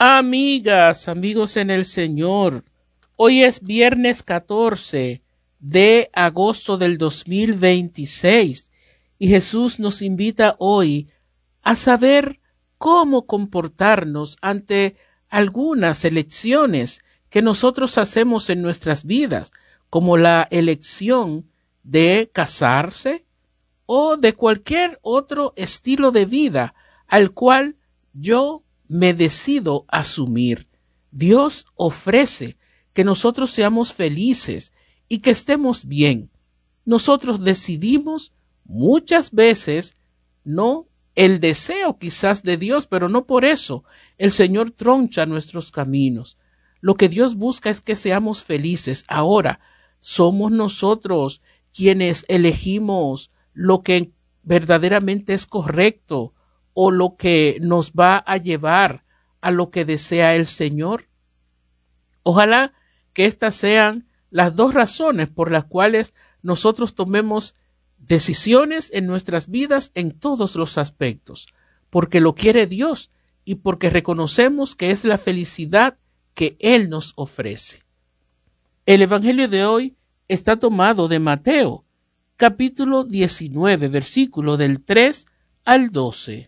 Amigas, amigos en el Señor, hoy es viernes 14 de agosto del 2026 y Jesús nos invita hoy a saber cómo comportarnos ante algunas elecciones que nosotros hacemos en nuestras vidas, como la elección de casarse o de cualquier otro estilo de vida al cual yo me decido asumir. Dios ofrece que nosotros seamos felices y que estemos bien. Nosotros decidimos muchas veces no el deseo quizás de Dios, pero no por eso el Señor troncha nuestros caminos. Lo que Dios busca es que seamos felices. Ahora, somos nosotros quienes elegimos lo que verdaderamente es correcto o lo que nos va a llevar a lo que desea el Señor. Ojalá que estas sean las dos razones por las cuales nosotros tomemos decisiones en nuestras vidas en todos los aspectos, porque lo quiere Dios y porque reconocemos que es la felicidad que Él nos ofrece. El Evangelio de hoy está tomado de Mateo, capítulo 19, versículo del 3 al 12.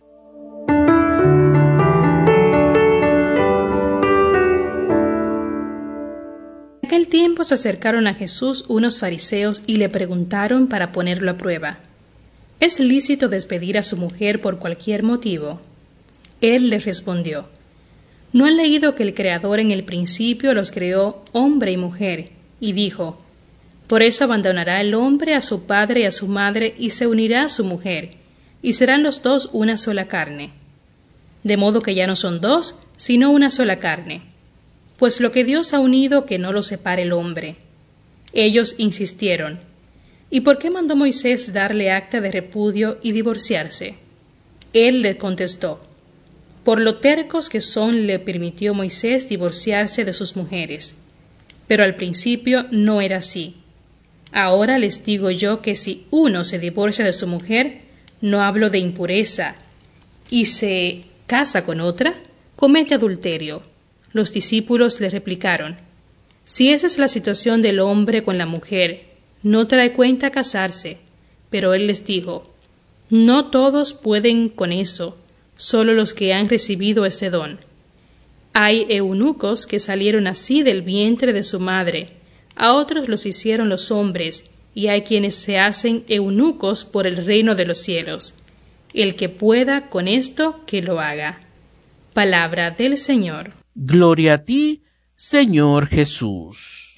En aquel tiempo se acercaron a Jesús unos fariseos y le preguntaron para ponerlo a prueba: ¿es lícito despedir a su mujer por cualquier motivo? Él les respondió: ¿no han leído que el Creador en el principio los creó hombre y mujer? Y dijo: por eso abandonará el hombre a su padre y a su madre y se unirá a su mujer, y serán los dos una sola carne. De modo que ya no son dos, sino una sola carne. Pues lo que Dios ha unido, que no lo separe el hombre. Ellos insistieron: ¿y por qué mandó Moisés darle acta de repudio y divorciarse? Él les contestó: por lo tercos que son, le permitió Moisés divorciarse de sus mujeres. Pero al principio no era así. Ahora les digo yo que si uno se divorcia de su mujer, no hablo de impureza, y se casa con otra, comete adulterio. Los discípulos le replicaron: si esa es la situación del hombre con la mujer, no trae cuenta casarse. Pero él les dijo: no todos pueden con eso, solo los que han recibido ese don. Hay eunucos que salieron así del vientre de su madre, a otros los hicieron los hombres, y hay quienes se hacen eunucos por el reino de los cielos. El que pueda con esto, que lo haga. Palabra del Señor. Gloria a ti, Señor Jesús.